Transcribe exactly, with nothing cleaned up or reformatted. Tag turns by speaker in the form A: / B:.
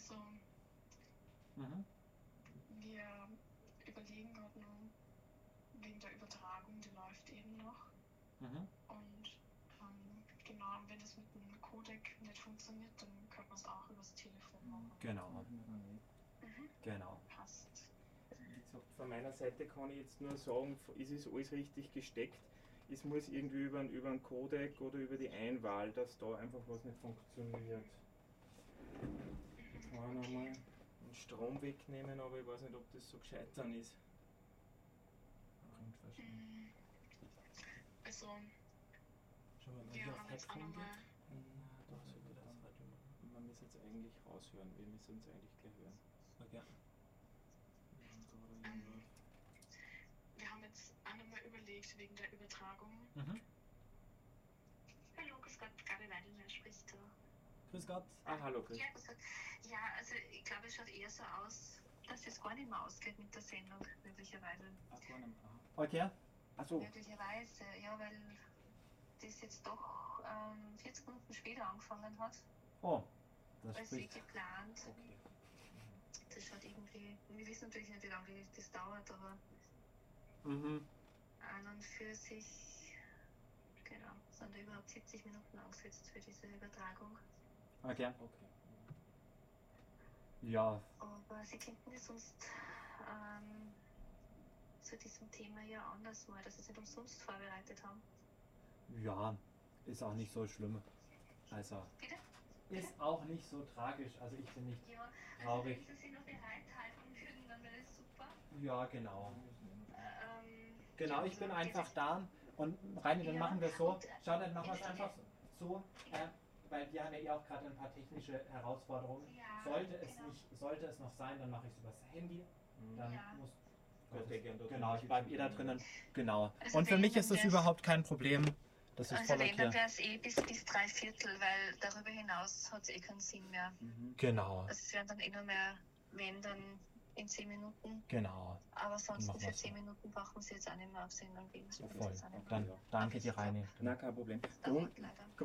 A: Also,
B: Mhm.
A: wir überlegen gerade noch wegen der Übertragung, die läuft eben noch.
B: Mhm.
A: Und ähm, genau, wenn das mit dem Codec nicht funktioniert, dann könnte man es auch übers Telefon machen.
B: Genau,
A: Mhm.
B: genau.
A: Passt.
C: Wie gesagt, von meiner Seite kann ich jetzt nur sagen, es ist alles richtig gesteckt. Es muss irgendwie über, einen- über einen Codec oder über die Einwahl, dass da einfach was nicht funktioniert. Ich kann
A: Mhm,
C: nochmal
A: okay.
C: den Strom wegnehmen, aber ich weiß nicht, ob das so gescheit dann ist.
B: Bringt wahrscheinlich.
A: Mm, Also,
D: Schau mal,
A: wir
D: hier auf
A: haben jetzt auch
D: Headphone
A: nochmal.
C: Na, doch, sollte das Radio machen. Man muss jetzt eigentlich raushören, wir müssen uns eigentlich gleich hören.
D: Okay.
A: Ähm, wir haben jetzt auch nochmal überlegt wegen der Übertragung.
B: Mhm.
A: Hallo, grüß Gott, Gabi Weidelmeier spricht da.
D: Grüß Gott.
C: Ah, hallo, Chris.
A: Ja, grüß Gott. Ja, also ich glaube, es schaut eher so aus, dass es gar nicht mehr ausgeht mit der Sendung, möglicherweise.
C: Ach, gar nicht mehr.
B: Okay. Achso.
A: Möglicherweise, ja, weil das jetzt doch ähm, vierzig Minuten später angefangen hat,
B: Oh, das
A: als eh
B: spricht.
A: geplant.
C: Okay.
A: Das schaut irgendwie, wir wissen natürlich nicht, wie lange das dauert, aber
B: Mhm.
A: an und für sich, genau, sind da überhaupt siebzig Minuten angesetzt für diese Übertragung.
B: Okay.
C: Okay.
B: Ja,
A: Aber Sie könnten es sonst ähm, zu diesem Thema ja anders mal, dass Sie es nicht umsonst vorbereitet haben.
B: ja, ist auch nicht so schlimm. Also,
A: Bitte?
B: ist auch nicht so tragisch. Also ich bin nicht
A: Ja,
B: traurig.
A: wenn Sie sich noch bereithalten würden, dann wäre das super.
B: Ja, genau.
A: Ähm,
B: Genau,
A: ja,
B: ich bin
A: also
B: einfach
A: das-
B: da und Reini, dann
A: Ja,
B: machen wir es so.
A: und, äh,
B: Schau, dann machen wir es
A: ja,
B: einfach so, äh, weil wir haben ja eh auch gerade ein paar technische Herausforderungen.
A: Ja,
B: Sollte es
A: genau.
B: nicht, sollte es noch sein, dann mache ich es übers Handy.
C: Mhm.
B: Dann
A: Ja.
B: muss
C: Bleibt ihr gern dort
B: genau,
C: drin
B: ich bleibe eh
C: sitzen
B: da
C: bleiben.
B: drinnen. Genau.
A: Also
B: Und für
A: wenn,
B: mich ist
A: dann
B: das
A: wär's-
B: überhaupt kein Problem. Das ist
A: Also
B: voll
A: wenn, dann
B: okay.
A: wäre es eh bis, bis drei Viertel, weil darüber hinaus hat es eh keinen Sinn mehr.
C: Mhm.
B: Genau,
A: Also es wären dann eh nur mehr, wenn dann in zehn Minuten.
B: genau.
A: Aber sonst
B: machen
A: für
B: wir's so.
A: zehn Minuten brauchen Sie jetzt auch nicht mehr auf Sendung gehen. Das
B: Voll.
A: brauchen Sie jetzt auch nicht mehr.
B: Dann danke dir, Reini.
C: Na, kein Problem.
A: Das dauert leider.